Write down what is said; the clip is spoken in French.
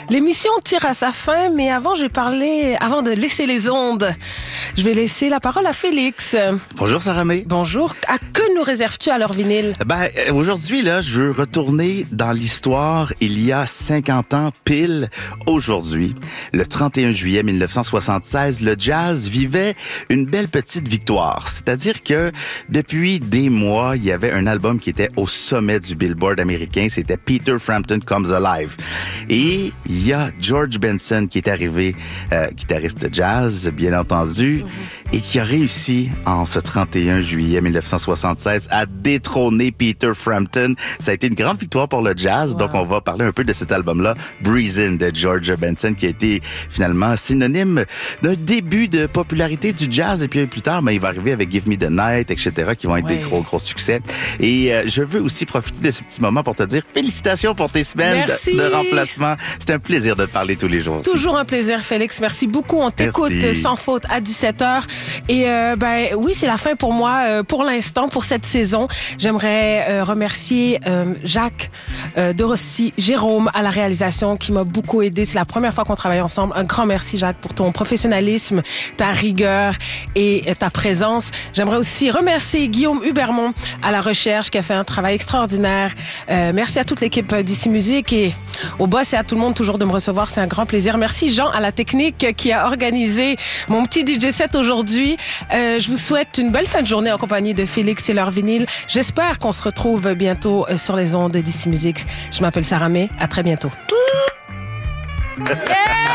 L'émission tire à sa fin, mais avant de laisser les ondes, je vais laisser la parole à Félix. Bonjour Sarah May. Bonjour. À que nous réserves-tu à l'heure vinyle? Aujourd'hui, là, je veux retourner dans l'histoire il y a 50 ans pile aujourd'hui. Le 31 juillet 1976, le jazz vivait une belle petite victoire. C'est-à-dire que depuis des mois, il y avait un album qui était au sommet du Billboard américain. C'était Peter Frampton Comes Alive. Et il y a George Benson qui est arrivé, guitariste de jazz, bien entendu, et qui a réussi en ce 31 juillet 1976 à détrôner Peter Frampton. Ça a été une grande victoire pour le jazz. Wow. Donc, on va parler un peu de cet album-là, Breezin' de George Benson, qui a été finalement synonyme d'un début de popularité du jazz. Et puis plus tard, il va arriver avec Give Me the Night, etc., qui vont être des gros succès. Et je veux aussi profiter de ce petit moment pour te dire félicitations pour tes semaines de remplacement. C'est un plaisir de te parler tous les jours. Toujours un plaisir, Félix. Merci beaucoup. On t'écoute sans faute à 17h. Et oui, c'est la fin pour moi, pour l'instant, pour cette saison. J'aimerais remercier Jacques de Rossi, Jérôme à la réalisation qui m'a beaucoup aidé. C'est la première fois qu'on travaille ensemble. Un grand merci, Jacques, pour ton professionnalisme, ta rigueur et ta présence. J'aimerais aussi remercier Guillaume Hubermont à la recherche qui a fait un travail extraordinaire. Merci à toute l'équipe d'Ici Musique et au boss et à tout le monde toujours de me recevoir. C'est un grand plaisir. Merci Jean à la technique qui a organisé mon petit DJ set aujourd'hui. Je vous souhaite une belle fin de journée en compagnie de Félix et leur vinyle. J'espère qu'on se retrouve bientôt sur les ondes d'Ici Musique. Je m'appelle Sarah May. À très bientôt. Yeah!